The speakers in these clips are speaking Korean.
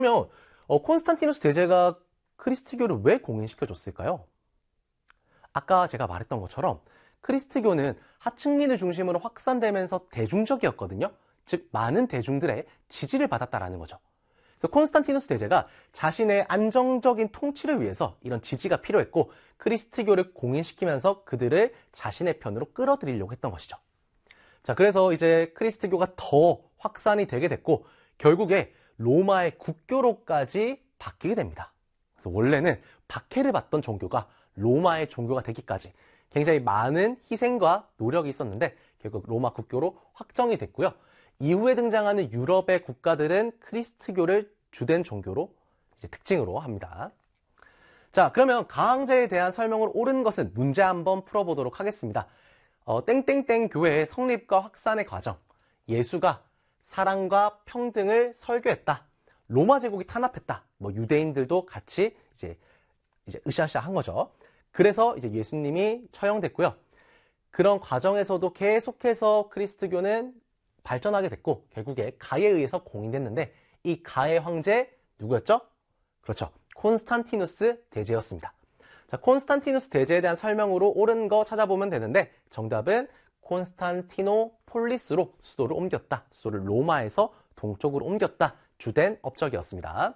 그러면 콘스탄티누스 대제가 크리스트교를 왜 공인시켜줬을까요? 아까 제가 말했던 것처럼 크리스트교는 하층민을 중심으로 확산되면서 대중적이었거든요. 즉 많은 대중들의 지지를 받았다라는 거죠. 그래서 콘스탄티누스 대제가 자신의 안정적인 통치를 위해서 이런 지지가 필요했고 크리스트교를 공인시키면서 그들을 자신의 편으로 끌어들이려고 했던 것이죠. 자, 그래서 이제 크리스트교가 더 확산이 되게 됐고 결국에 로마의 국교로까지 바뀌게 됩니다. 그래서 원래는 박해를 받던 종교가 로마의 종교가 되기까지 굉장히 많은 희생과 노력이 있었는데 결국 로마 국교로 확정이 됐고요. 이후에 등장하는 유럽의 국가들은 크리스트교를 주된 종교로 이제 특징으로 합니다. 자, 그러면 가왕제에 대한 설명을 옳은 것은 문제 한번 풀어보도록 하겠습니다. 땡땡땡 교회의 성립과 확산의 과정, 예수가 사랑과 평등을 설교했다. 로마 제국이 탄압했다. 유대인들도 같이 이제 으쌰으쌰 한 거죠. 그래서 이제 예수님이 처형됐고요. 그런 과정에서도 계속해서 크리스트교는 발전하게 됐고 결국에 가에 의해서 공인됐는데 이 가의 황제 누구였죠? 그렇죠. 콘스탄티누스 대제였습니다. 자, 콘스탄티누스 대제에 대한 설명으로 옳은 거 찾아보면 되는데 정답은 콘스탄티노폴리스로 수도를 옮겼다. 수도를 로마에서 동쪽으로 옮겼다. 주된 업적이었습니다.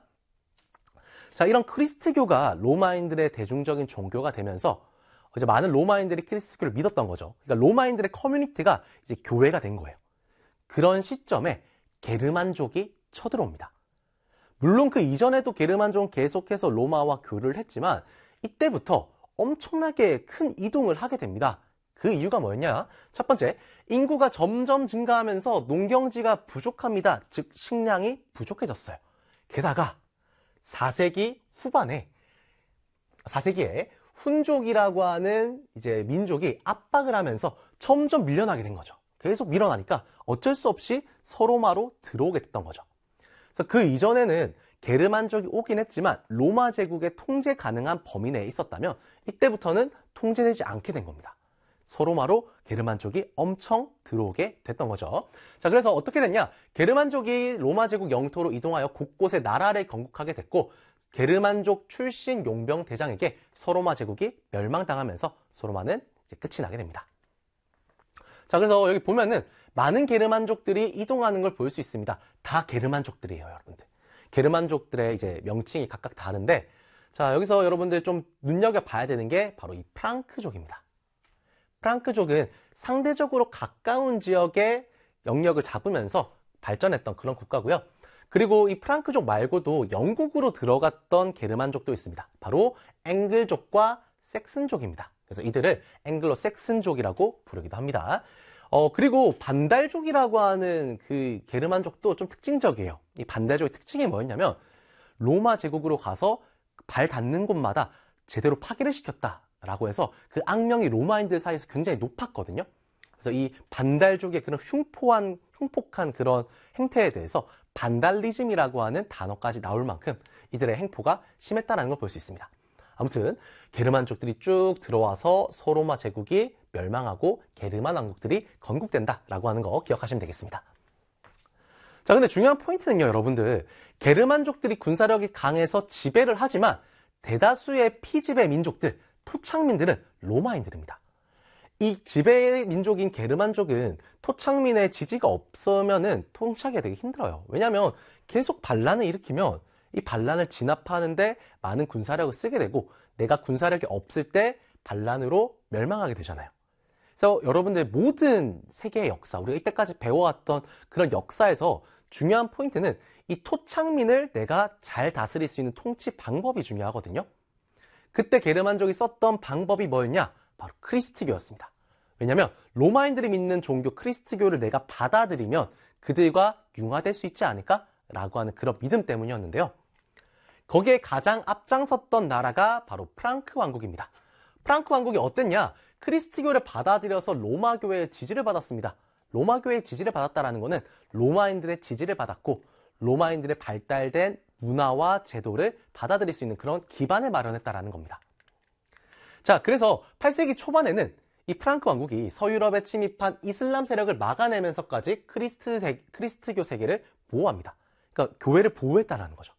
자, 이런 크리스트교가 로마인들의 대중적인 종교가 되면서 이제 많은 로마인들이 크리스트교를 믿었던 거죠. 그러니까 로마인들의 커뮤니티가 이제 교회가 된 거예요. 그런 시점에 게르만족이 쳐들어옵니다. 물론 그 이전에도 게르만족은 계속해서 로마와 교류를 했지만 이때부터 엄청나게 큰 이동을 하게 됩니다. 그 이유가 뭐였냐? 첫 번째, 인구가 점점 증가하면서 농경지가 부족합니다. 즉 식량이 부족해졌어요. 게다가 4세기 후반에 4세기에 훈족이라고 하는 이제 민족이 압박을 하면서 점점 밀려나게 된 거죠. 계속 밀어나니까 어쩔 수 없이 서로마로 들어오게 됐던 거죠. 그래서 그 이전에는 게르만족이 오긴 했지만 로마 제국의 통제 가능한 범위 내에 있었다면 이때부터는 통제되지 않게 된 겁니다. 서로마로 게르만족이 엄청 들어오게 됐던 거죠. 자, 그래서 어떻게 됐냐? 게르만족이 로마 제국 영토로 이동하여 곳곳에 나라를 건국하게 됐고 게르만족 출신 용병 대장에게 서로마 제국이 멸망당하면서 서로마는 이제 끝이 나게 됩니다. 자, 그래서 여기 보면은 많은 게르만족들이 이동하는 걸 볼 수 있습니다. 다 게르만족들이에요, 여러분들. 게르만족들의 이제 명칭이 각각 다른데, 자, 여기서 여러분들 좀 눈여겨봐야 되는 게 바로 이 프랑크족입니다. 프랑크족은 상대적으로 가까운 지역의 영역을 잡으면서 발전했던 그런 국가고요. 그리고 이 프랑크족 말고도 영국으로 들어갔던 게르만족도 있습니다. 바로 앵글족과 섹슨족입니다. 그래서 이들을 앵글로 섹슨족이라고 부르기도 합니다. 그리고 반달족이라고 하는 그 게르만족도 좀 특징적이에요. 이 반달족의 특징이 뭐였냐면 로마 제국으로 가서 발 닿는 곳마다 제대로 파괴를 시켰다라고 해서 그 악명이 로마인들 사이에서 굉장히 높았거든요. 그래서 이 반달족의 그런 흉폭한 그런 행태에 대해서 반달리즘이라고 하는 단어까지 나올 만큼 이들의 행포가 심했다는 걸 볼 수 있습니다. 아무튼 게르만족들이 쭉 들어와서 서로마 제국이 멸망하고 게르만 왕국들이 건국된다라고 하는 거 기억하시면 되겠습니다. 자, 근데 중요한 포인트는요, 여러분들. 게르만족들이 군사력이 강해서 지배를 하지만 대다수의 피지배 민족들, 토착민들은 로마인들입니다. 이 지배 민족인 게르만족은 토착민의 지지가 없으면은 통치하기가 되게 힘들어요. 왜냐하면 계속 반란을 일으키면 이 반란을 진압하는데 많은 군사력을 쓰게 되고 내가 군사력이 없을 때 반란으로 멸망하게 되잖아요. 그래서 여러분들 모든 세계의 역사, 우리가 이때까지 배워왔던 그런 역사에서 중요한 포인트는 이 토착민을 내가 잘 다스릴 수 있는 통치 방법이 중요하거든요. 그때 게르만족이 썼던 방법이 뭐였냐? 바로 크리스트교였습니다. 왜냐하면 로마인들이 믿는 종교 크리스트교를 내가 받아들이면 그들과 융화될 수 있지 않을까? 라고 하는 그런 믿음 때문이었는데요. 거기에 가장 앞장섰던 나라가 바로 프랑크 왕국입니다. 프랑크 왕국이 어땠냐? 크리스트교를 받아들여서 로마 교회의 지지를 받았습니다. 로마 교회의 지지를 받았다는 것은 로마인들의 지지를 받았고 로마인들의 발달된 문화와 제도를 받아들일 수 있는 그런 기반을 마련했다는 겁니다. 자, 그래서 8세기 초반에는 이 프랑크 왕국이 서유럽에 침입한 이슬람 세력을 막아내면서까지 크리스트교 세계를 보호합니다. 그러니까 교회를 보호했다는 거죠.